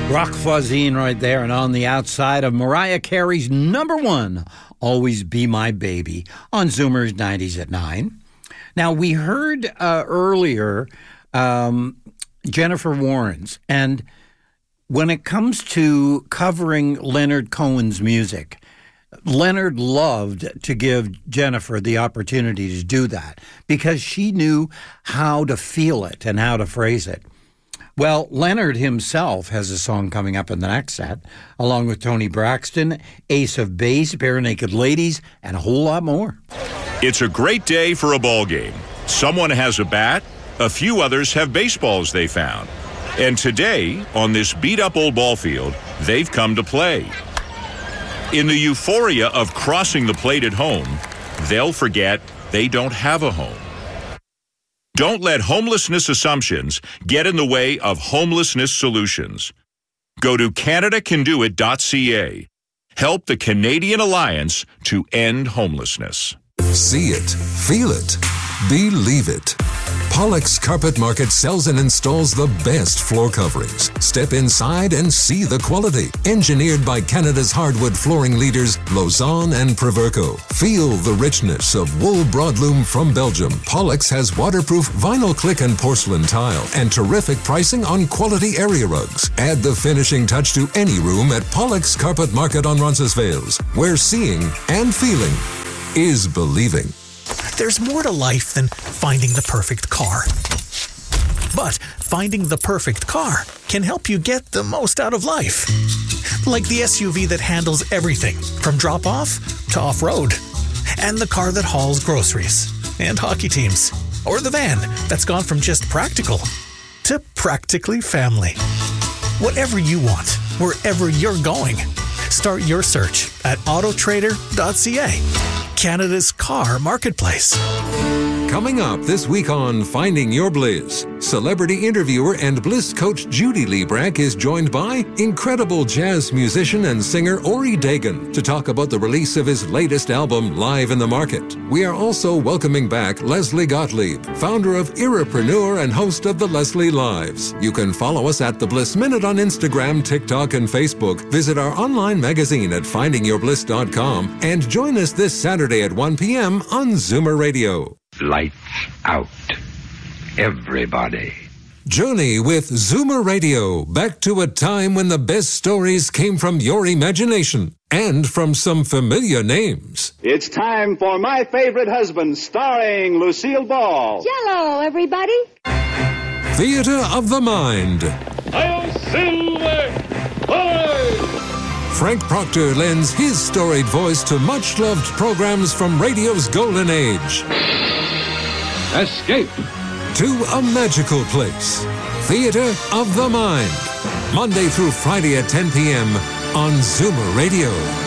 Rock Voisine right there, and on the outside of Mariah Carey's number one, Always Be My Baby, on Zoomer's 90s at 9. Now, we heard earlier Jennifer Warnes, and when it comes to covering Leonard Cohen's music, Leonard loved to give Jennifer the opportunity to do that because she knew how to feel it and how to phrase it. Well, Leonard himself has a song coming up in the next set, along with Toni Braxton, Ace of Base, Bare Naked Ladies, and a whole lot more. It's a great day for a ball game. Someone has a bat, a few others have baseballs they found. And today, on this beat-up old ball field, they've come to play. In the euphoria of crossing the plate at home, they'll forget they don't have a home. Don't let homelessness assumptions get in the way of homelessness solutions. Go to CanadaCanDoIt.ca. Help the Canadian Alliance to end homelessness. See it, feel it, believe it. Pollock's Carpet Market sells and installs the best floor coverings. Step inside and see the quality. Engineered by Canada's hardwood flooring leaders, Lausanne and Proverco. Feel the richness of wool broadloom from Belgium. Pollock's has waterproof vinyl click and porcelain tile and terrific pricing on quality area rugs. Add the finishing touch to any room at Pollock's Carpet Market on Roncesvalles, where seeing and feeling is believing. There's more to life than finding the perfect car. But finding the perfect car can help you get the most out of life. Like the SUV that handles everything from drop-off to off-road. And the car that hauls groceries and hockey teams. Or the van that's gone from just practical to practically family. Whatever you want, wherever you're going. Start your search at autotrader.ca. Canada's car marketplace. Coming up this week on Finding Your Bliss, celebrity interviewer and Bliss coach Judy Liebrecht is joined by incredible jazz musician and singer Ori Dagan to talk about the release of his latest album, Live in the Market. We are also welcoming back Leslie Gottlieb, founder of Irrepreneur and host of the Leslie Lives. You can follow us at The Bliss Minute on Instagram, TikTok, and Facebook. Visit our online magazine at findingyourbliss.com and join us this Saturday at 1 p.m. on Zoomer Radio. Lights out. Everybody. Journey with Zoomer Radio, back to a time when the best stories came from your imagination and from some familiar names. It's time for My Favorite Husband, starring Lucille Ball. Jello, everybody. Theater of the Mind. I'll silver. Hi! Frank Proctor lends his storied voice to much-loved programs from radio's golden age. Escape. To a magical place. Theater of the Mind. Monday through Friday at 10 p.m. on Zoomer Radio.